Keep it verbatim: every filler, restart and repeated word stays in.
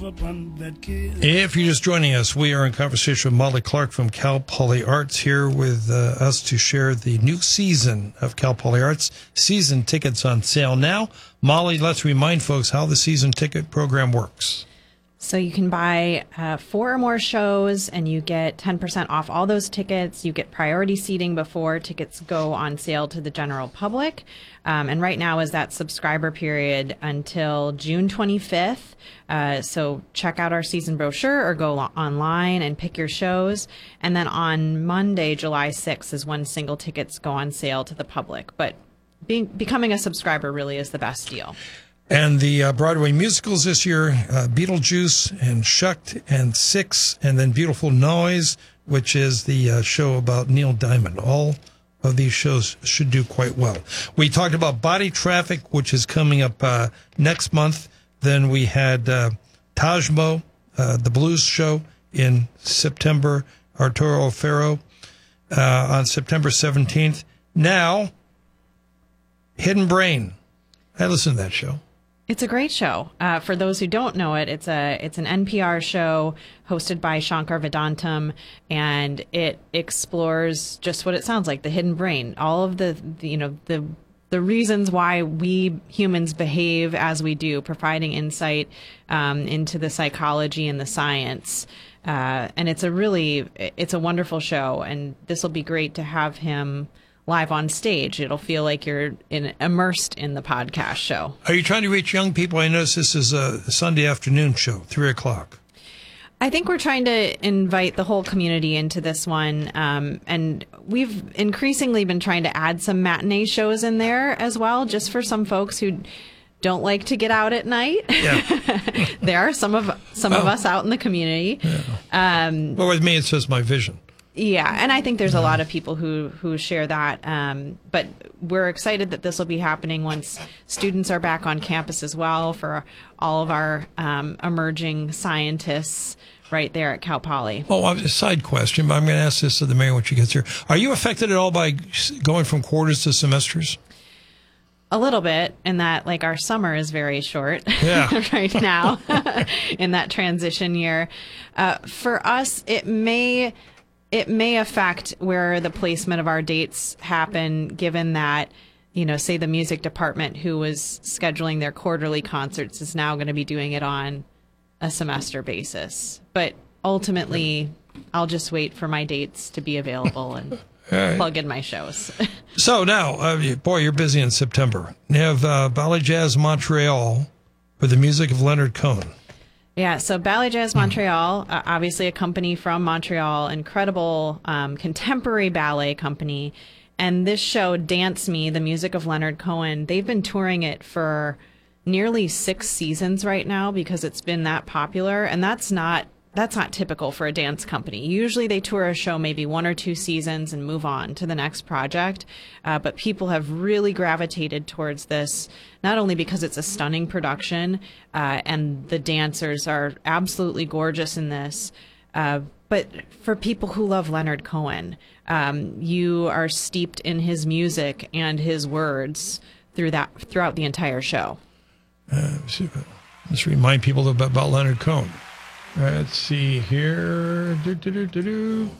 If you're just joining us, we are in conversation with Molly Clark from Cal Poly Arts here with uh, us to share the new season of Cal Poly Arts. Season tickets on sale now. Molly, let's remind folks how the season ticket program works. So you can buy uh, four or more shows and you get ten percent off all those tickets. You get priority seating before tickets go on sale to the general public. Um, and right now is that subscriber period until June twenty-fifth. Uh, so check out our season brochure or go lo- online and pick your shows. And then on Monday, July sixth is when single tickets go on sale to the public. But being, becoming a subscriber really is the best deal. And the uh, Broadway musicals this year, uh, Beetlejuice and Shucked and Six, and then Beautiful Noise, which is the uh, show about Neil Diamond. All of these shows should do quite well. We talked about Body Traffic, which is coming up uh, next month. Then we had uh, Tajmo, uh, the blues show in September, Arturo Ferro uh, on September seventeenth. Now, Hidden Brain. I listened to that show. It's a great show. Uh, for those who don't know it, it's a it's an N P R show hosted by Shankar Vedantam, and it explores just what it sounds like, the hidden brain, all of the, the you know the the reasons why we humans behave as we do, providing insight um, into the psychology and the science. Uh, and it's a really it's a wonderful show, and this will be great to have him live on stage. It'll feel like you're in, immersed in the podcast show. Are you trying to reach young people? I notice this is a Sunday afternoon show, three o'clock. I think we're trying to invite the whole community into this one. Um, and we've increasingly been trying to add some matinee shows in there as well, just for some folks who don't like to get out at night. Yeah. There are some of some oh. of us out in the community. Yeah. Um, well, with me, it's just my vision. Yeah, and I think there's a lot of people who, who share that. Um, but we're excited that this will be happening once students are back on campus as well, for all of our um, emerging scientists right there at Cal Poly. Well, a side question, but I'm going to ask this to the mayor when she gets here. Are you affected at all by going from quarters to semesters? A little bit, in that like our summer is very short yeah. right now in that transition year. Uh, for us, it may... It may affect where the placement of our dates happen, given that, you know, say the music department who was scheduling their quarterly concerts is now going to be doing it on a semester basis. But ultimately, I'll just wait for my dates to be available and right. plug in my shows. So now, uh, boy, you're busy in September. You have uh, Ballet Jazz Montreal with the music of Leonard Cohen. Yeah, so Ballet Jazz Montreal, uh, obviously a company from Montreal, incredible um, contemporary ballet company. And this show, Dance Me, the music of Leonard Cohen, they've been touring it for nearly six seasons right now because it's been that popular. And that's not that's not typical for a dance company. Usually they tour a show maybe one or two seasons and move on to the next project. Uh, but people have really gravitated towards this, not only because it's a stunning production uh, and the dancers are absolutely gorgeous in this, uh, but for people who love Leonard Cohen. Um, you are steeped in his music and his words through that throughout the entire show. Uh, let's remind people about, about Leonard Cohen. Let's see here. Do, do, do, do, do.